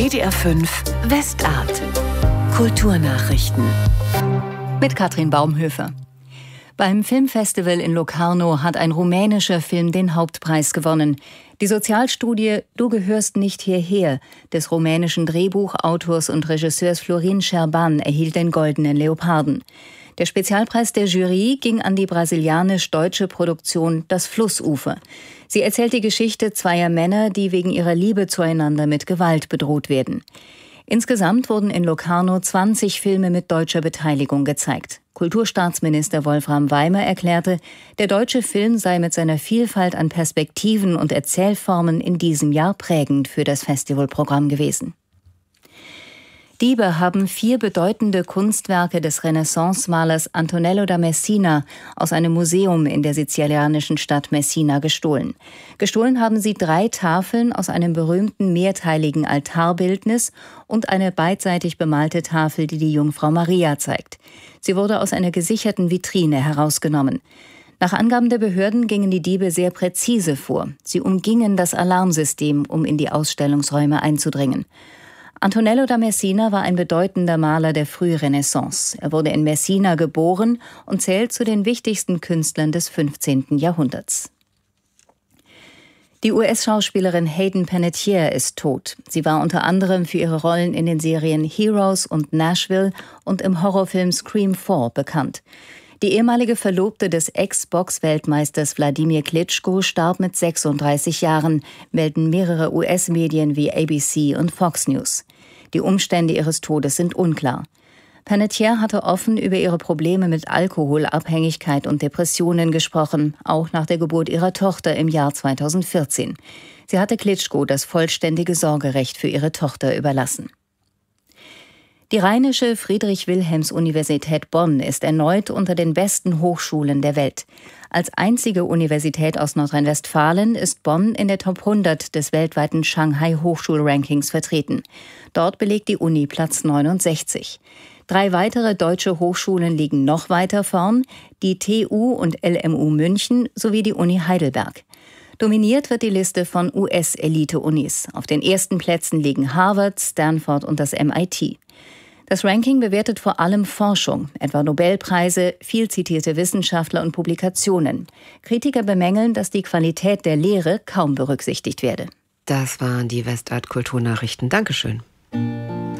WDR 5 Westart. Kulturnachrichten. Mit Katrin Baumhöfer. Beim Filmfestival in Locarno hat ein rumänischer Film den Hauptpreis gewonnen. Die Sozialstudie »Du gehörst nicht hierher« des rumänischen Drehbuchautors und Regisseurs Florin Șerban erhielt den Goldenen Leoparden. Der Spezialpreis der Jury ging an die brasilianisch-deutsche Produktion »Das Flussufer«. Sie erzählt die Geschichte zweier Männer, die wegen ihrer Liebe zueinander mit Gewalt bedroht werden. Insgesamt wurden in Locarno 20 Filme mit deutscher Beteiligung gezeigt. Kulturstaatsminister Wolfram Weimer erklärte, der deutsche Film sei mit seiner Vielfalt an Perspektiven und Erzählformen in diesem Jahr prägend für das Festivalprogramm gewesen. Diebe haben 4 bedeutende Kunstwerke des Renaissance-Malers Antonello da Messina aus einem Museum in der sizilianischen Stadt Messina gestohlen. Gestohlen haben sie 3 Tafeln aus einem berühmten mehrteiligen Altarbildnis und eine beidseitig bemalte Tafel, die die Jungfrau Maria zeigt. Sie wurde aus einer gesicherten Vitrine herausgenommen. Nach Angaben der Behörden gingen die Diebe sehr präzise vor. Sie umgingen das Alarmsystem, um in die Ausstellungsräume einzudringen. Antonello da Messina war ein bedeutender Maler der Frührenaissance. Er wurde in Messina geboren und zählt zu den wichtigsten Künstlern des 15. Jahrhunderts. Die US-Schauspielerin Hayden Panettiere ist tot. Sie war unter anderem für ihre Rollen in den Serien Heroes und Nashville und im Horrorfilm Scream 4 bekannt. Die ehemalige Verlobte des Ex-Box-Weltmeisters Wladimir Klitschko starb mit 36 Jahren, melden mehrere US-Medien wie ABC und Fox News. Die Umstände ihres Todes sind unklar. Panettiere hatte offen über ihre Probleme mit Alkoholabhängigkeit und Depressionen gesprochen, auch nach der Geburt ihrer Tochter im Jahr 2014. Sie hatte Klitschko das vollständige Sorgerecht für ihre Tochter überlassen. Die Rheinische Friedrich-Wilhelms-Universität Bonn ist erneut unter den besten Hochschulen der Welt. Als einzige Universität aus Nordrhein-Westfalen ist Bonn in der Top 100 des weltweiten Shanghai-Hochschul-Rankings vertreten. Dort belegt die Uni Platz 69. 3 weitere deutsche Hochschulen liegen noch weiter vorn, die TU und LMU München sowie die Uni Heidelberg. Dominiert wird die Liste von US-Elite-Unis. Auf den ersten Plätzen liegen Harvard, Stanford und das MIT. Das Ranking bewertet vor allem Forschung, etwa Nobelpreise, viel zitierte Wissenschaftler und Publikationen. Kritiker bemängeln, dass die Qualität der Lehre kaum berücksichtigt werde. Das waren die Westart Kulturnachrichten. Dankeschön.